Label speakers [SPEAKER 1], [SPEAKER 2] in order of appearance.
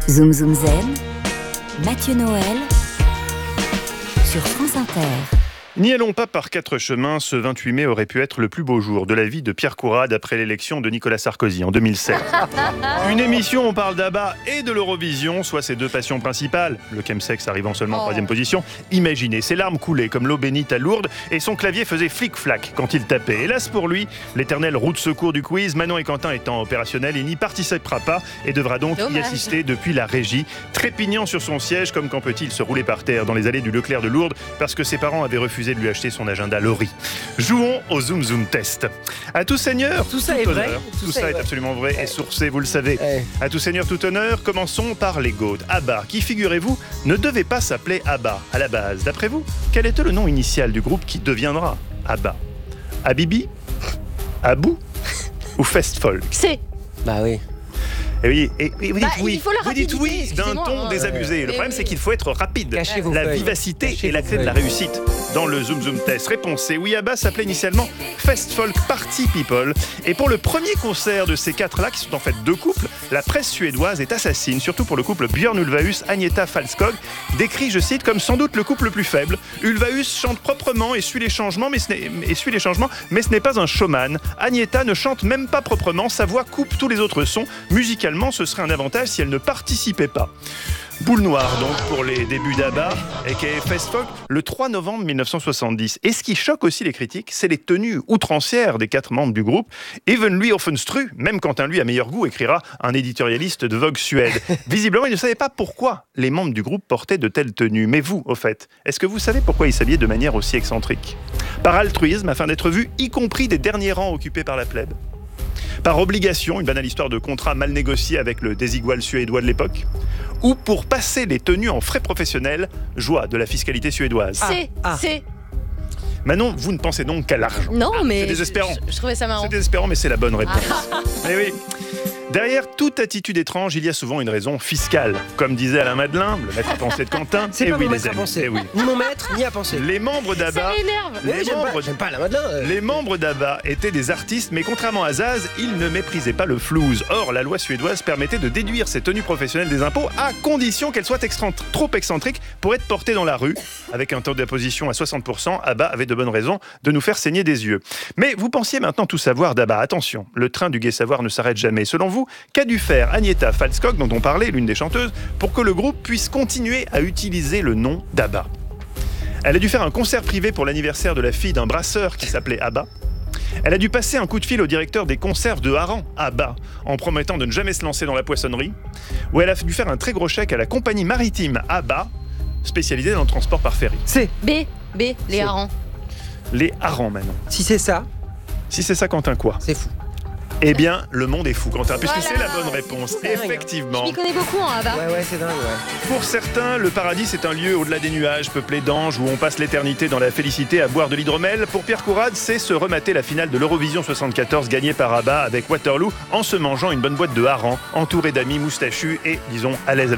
[SPEAKER 1] Zoom Zoom Zen, Mathieu Noël sur France Inter.
[SPEAKER 2] N'y allons pas par quatre chemins, ce 28 mai aurait pu être le plus beau jour de la vie de Pierre Courade après l'élection de Nicolas Sarkozy en 2007. Une émission où on parle d'ABBA et de l'Eurovision, soit ses deux passions principales, le chemsex arrivant seulement en troisième position. Imaginez, ses larmes coulaient comme l'eau bénite à Lourdes et son clavier faisait flic-flac quand il tapait. Hélas pour lui, l'éternelle roue de secours du quiz, Manon et Quentin étant opérationnels, il n'y participera pas et devra donc y assister depuis la régie. Trépignant sur son siège, comme quand peut-il se rouler par terre dans les allées du Leclerc de Lourdes parce que ses parents avaient refusé de lui acheter son agenda Laurie. Jouons au Zoom Zoom Test. À tout seigneur,
[SPEAKER 3] tout ça est vrai.
[SPEAKER 2] Tout ça est absolument vrai et sourcé, vous le savez. À tout seigneur, tout honneur, commençons par les GOAT. ABBA, qui, figurez-vous, ne devait pas s'appeler ABBA à la base. D'après vous, quel était le nom initial du groupe qui deviendra ABBA? Habibi, Abou ou Festfolk?
[SPEAKER 3] C'est. Bah oui.
[SPEAKER 2] Et oui, et vous dites oui,
[SPEAKER 3] vous
[SPEAKER 2] dites oui d'un ton désabusé. Le problème, c'est qu'il faut être rapide. La vivacité est la clé de la réussite dans le Zoom Zoom Test. Réponse C. Oui, ABBA s'appelait initialement Festfolk Party People. Et pour le premier concert de ces quatre-là, qui sont en fait deux couples, la presse suédoise est assassine, surtout pour le couple Björn Ulvaeus, Agneta Falskog, décrit, je cite, comme sans doute le couple le plus faible. Ulvaeus chante proprement et suit les changements, mais ce n'est pas un showman. Agneta ne chante même pas proprement, sa voix coupe tous les autres sons. Musicalement, ce serait un avantage si elle ne participait pas. Boule noire donc pour les débuts d'ABBA aka Festfolk le 3 novembre 1970. Et ce qui choque aussi les critiques, c'est les tenues outrancières des quatre membres du groupe. Even lui Offenstru, même Quentin lui a meilleur goût, écrira un éditorialiste de Vogue Suède. Visiblement, il ne savait pas pourquoi les membres du groupe portaient de telles tenues. Mais vous, au fait, est-ce que vous savez pourquoi ils s'habillaient de manière aussi excentrique? Par altruisme, afin d'être vus, y compris des derniers rangs occupés par la plèbe? Par obligation, une banale histoire de contrat mal négocié avec le désigual suédois de l'époque, ou pour passer les tenues en frais professionnels, joie de la fiscalité suédoise.
[SPEAKER 4] C'est.
[SPEAKER 2] Manon, vous ne pensez donc qu'à l'argent.
[SPEAKER 4] Non, mais
[SPEAKER 2] c'est désespérant.
[SPEAKER 4] Je trouvais ça marrant.
[SPEAKER 2] C'est désespérant, mais c'est la bonne réponse. Eh oui. Derrière toute attitude étrange, il y a souvent une raison fiscale. Comme disait Alain Madelin, le maître à penser de Quentin.
[SPEAKER 3] C'est pas mon maître à penser. Ni mon maître, ni à penser.
[SPEAKER 2] Les membres d'ABBA.
[SPEAKER 3] J'aime pas Alain Madelin.
[SPEAKER 2] Les membres d'ABBA étaient des artistes, mais contrairement à Zaz, ils ne méprisaient pas le flouze. Or, la loi suédoise permettait de déduire ces tenues professionnelles des impôts à condition qu'elles soient trop excentriques pour être portées dans la rue. Avec un taux d'imposition à 60%, ABBA avait de bonnes raisons de nous faire saigner des yeux. Mais vous pensiez maintenant tout savoir d'ABBA. Attention, le train du gai savoir ne s'arrête jamais. Selon vous, qu'a dû faire Agneta Falskog, dont on parlait, l'une des chanteuses, pour que le groupe puisse continuer à utiliser le nom d'ABBA? Elle a dû faire un concert privé pour l'anniversaire de la fille d'un brasseur qui s'appelait ABBA. Elle a dû passer un coup de fil au directeur des conserves de Haran, ABBA, en promettant de ne jamais se lancer dans la poissonnerie. Ou elle a dû faire un très gros chèque à la compagnie maritime ABBA, spécialisée dans le transport par ferry.
[SPEAKER 3] C'est
[SPEAKER 4] les harengs.
[SPEAKER 2] Les harengs, maintenant.
[SPEAKER 3] Si c'est ça,
[SPEAKER 2] Quentin, quoi?
[SPEAKER 3] c'est fou.
[SPEAKER 2] Eh bien, le monde est fou, Quentin, puisque
[SPEAKER 4] Voilà.
[SPEAKER 2] c'est la bonne réponse. Effectivement.
[SPEAKER 4] Je m'y connais beaucoup en ABBA.
[SPEAKER 3] Ouais, c'est dingue, ouais.
[SPEAKER 2] Pour certains, le paradis, c'est un lieu au-delà des nuages, peuplé d'anges, où on passe l'éternité dans la félicité à boire de l'hydromel. Pour Pierre Courade, c'est se remater la finale de l'Eurovision 74 gagnée par ABBA avec Waterloo, en se mangeant une bonne boîte de harengs, entouré d'amis moustachus et, disons, à l'aise avec